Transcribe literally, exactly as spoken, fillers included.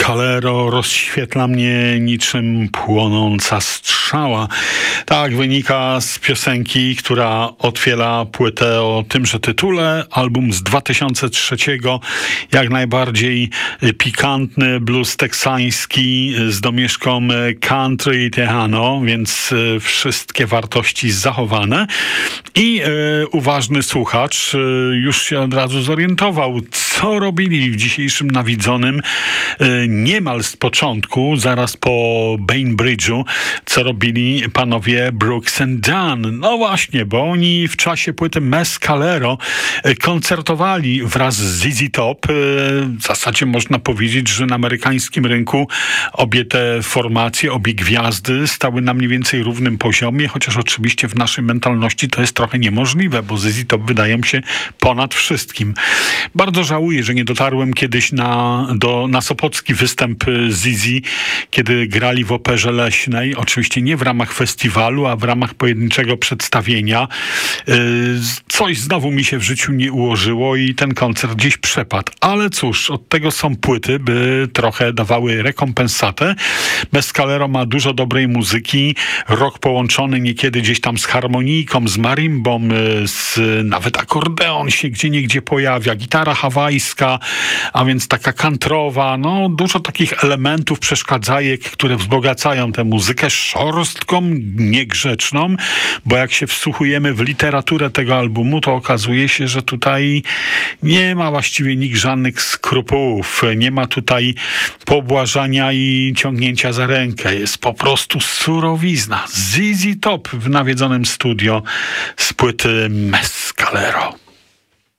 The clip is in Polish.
Mescalero rozświetla mnie niczym płonąca strzała. Tak wynika z piosenki, która otwiera płytę o tymże tytule. Album z dwa tysiące trzeciego, jak najbardziej pikantny blues teksański z domieszką country i tejano, więc wszystkie wartości zachowane. I e, uważny słuchacz e, już się od razu zorientował, co robili w dzisiejszym nawidzonym e, niemal z początku, zaraz po Bainbridge'u, co robili panowie Brooks and Dunn. No właśnie, bo oni w czasie płyty Mescalero e, koncertowali wraz z Z Z Top. E, w zasadzie można powiedzieć, że na amerykańskim rynku obie te formacje, obie gwiazdy stały na mniej więcej równym poziomie, chociaż oczywiście w naszej mentalności to jest trochę niemożliwe, bo Z Z Top wydają się ponad wszystkim. Bardzo żałuję, że nie dotarłem kiedyś na, do, na sopocki występ Zizi, kiedy grali w Operze Leśnej. Oczywiście nie w ramach festiwalu, a w ramach pojedynczego przedstawienia. Coś znowu mi się w życiu nie ułożyło i ten koncert gdzieś przepadł. Ale cóż, od tego są płyty, by trochę dawały rekompensatę. Mescalero ma dużo dobrej muzyki, rock połączony niekiedy gdzieś tam z harmonijką, z marimbą, z, nawet akordeon się gdzieniegdzie pojawia, gitara hawajska, a więc taka kantrowa, no dużo takich elementów, przeszkadzajek, które wzbogacają tę muzykę szorstką, niegrzeczną, bo jak się wsłuchujemy w literaturę tego albumu, to okazuje się, że tutaj nie ma właściwie nikt żadnych skrupułów, nie ma tutaj pobłażania i ciągnięcia za rękę, jest po prostu surowizna. Z Z Top w nawiedzonym studio z płyty Mescalero.